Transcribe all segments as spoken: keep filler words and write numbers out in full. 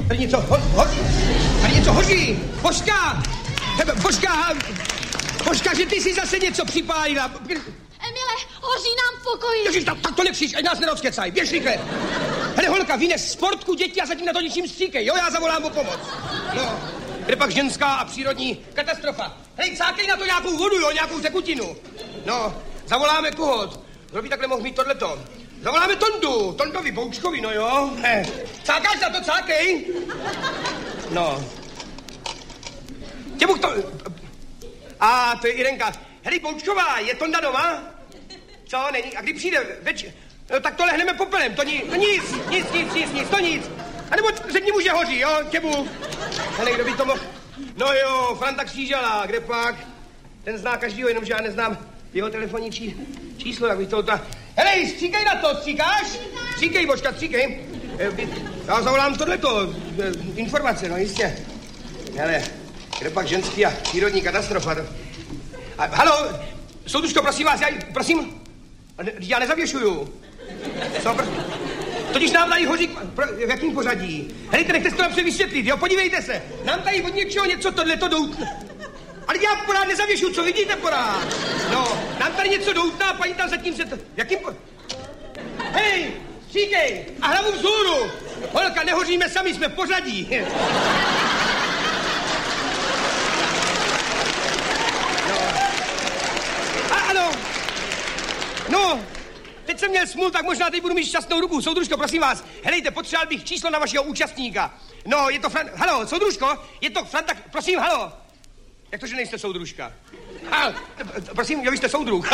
Tady něco ho, hoří. Tady něco hoří. Božka! Božka! Božka, že ty jsi zase něco připálila. Emile, hoří nám v pokoji. Ježiš, tak, tak to nekříš, ať nás nerozkecaj. Běž rychle. Hele, holka, vynes sportku děti a zatím na to ničím stříkej, jo? Já zavolám o pomoc. No, kde pak ženská a přírodní katastrofa. Hej, cákej na to nějakou vodu, jo? Nějakou tekutinu. No, zavoláme koho? Kdo by takhle mohl mít tohleto? Zavoláme Tondu, Tondovi Boučkovi, no jo. He. Cákáš na to, cákej. No. Těbuch to... A, to je Irenka. Hej, Boučková, je Tonda doma? Co, není? A kdy přijde? Več... No, tak to lehneme popelem, to, ni... to nic, nic, nic, nic, nic, to nic. A nebo řekni mu, že hoří, jo, Těbu. Hele, kdo by to mohl... No jo, Franta Křížala, kde pak? Ten zná každýho, jenomže já neznám jeho telefonní čí... číslo, jak bych to... Ta... Hele, stříkej na to, stříkáš? Stříkej, Božka, stříkej. Já zavolám tohleto, informace, no jistě. Hele, kde pak ženský a přírodní katastrofa. A, halo, soudružko, prosím vás, já, prosím, já nezavěšuju. Co, prosím? Totiž nám tady hoří, v jakým pořadí? Helejte, nechte si to napřed vysvětlit, jo, podívejte se. Nám tady od něčeho něco tohleto doutne. Ale já porád nezavěšuju, co vidíte porád? No, nám tady něco doutná, paní tam zatím se to... Jakým po... Hej, stříkej, a hlavu vzhůru. Holka, nehoříme sami, jsme v pořadí. No, teď jsem měl smůl, tak možná teď budu mít šťastnou ruku. Soudružko, prosím vás, helejte, potřeboval bych číslo na vašeho účastníka. No, je to Fran... Halo, soudružko, je to Franta... Prosím, halo. Jak to, že nejste soudružka? Ha, prosím, jo, vy jste soudruh.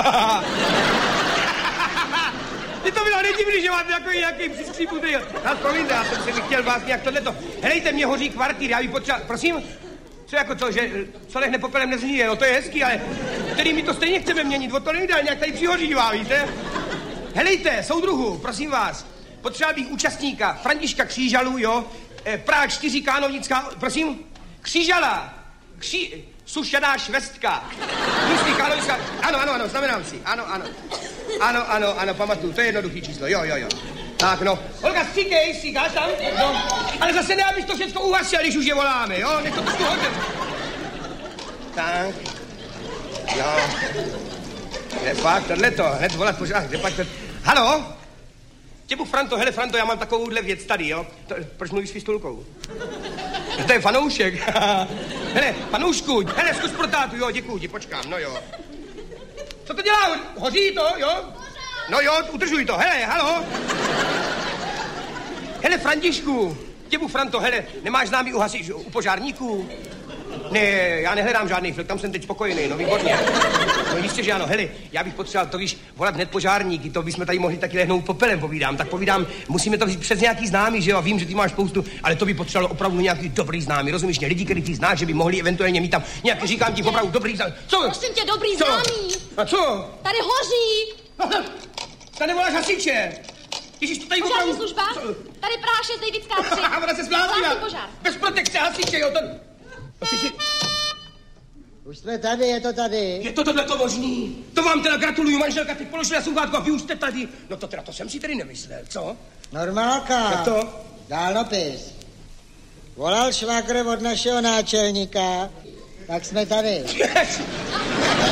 Ty to bylo nedivný, že máte takový nějaký přiskříputý. Já promiňte, já jsem si chtěl vás nějak tohleto. Helejte, mě hoří kvartýr, já bych potřeboval... Prosím? Co jako to, že co lehne popelem nezhníje, no to je hezký, ale který my to stejně chceme měnit, o to nejde, nějak tady přihoří vám, víte? Helejte, soudruhu, prosím vás, potřeboval bych účastníka, Františka Křížalu, jo, e, Praha čtyři, Kánovnická, prosím, Křížala, Kří... Sušená švestka, Místní Kánovnická, ano, ano, ano, znamenám si, ano, ano, ano, ano, ano, pamatuju, to je jednoduchý číslo, jo, jo, jo. Tak, no. Olga, stříkej, stříkáš tam? No. Ale zase ne, abys to všechno uhasil, když už je voláme, jo? Nech to trošku hodně. Tak. Jo. Kde pak tohleto? Hned volat pořád. Kde pak to... Halo? Těbuch, Franto, hele, Franto, já mám takovouhle věc tady, jo? To, proč mluvíš s pistolkou? To je fanoušek. Hele, fanoušku, hele, zkus protátu, jo, děkuju ti, počkám, no jo. Co to dělá? Hoří to, jo? No jo, udržuj to, hele, halo. Hele, Františku, Těbuch, Franto, hele, nemáš známý u hasič, u požárníků? Ne, já nehledám žádný film, tam jsem teď spokojený, no výborně. No jistě, že ano, hele, já bych potřeboval to, víš, volat hned požárníky, to bychom tady mohli taky lehnout popelem, povídám, tak povídám, musíme to vzít přes nějaký známý, že jo, vím, že ty máš spoustu, ale to by potřebovalo opravdu nějaký dobrý známý, rozumíš mě, lidi, který ty znáš, že by mohli eventuálně mít tam nějaký, říkám ti, opravdu dobrý známý. Co? Prosím tě, dobrý co? Známý. A co? Tady hoří. Tady nevoláš hasiče. Ježiš, to tady požární opravdu... služba? Co? Tady Praha šest, Davidská tři. A ona se zblázila. Bez protekce hasiče, jo, to... Už jsme tady, je to tady. Je to tohleto možný? To vám teda gratuluju, manželka, ty položila sluchátko a vy už jste tady. No to teda, to jsem si tady nemyslel, co? Normálka. Jak to? Dálnopis. Volal švagr od našeho náčelníka, tak jsme tady. Yes.